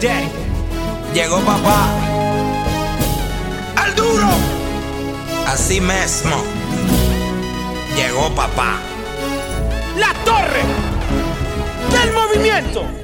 Daddy. Llegó papá, ¡Al duro! así mismo. Llegó papá. La torre del movimiento.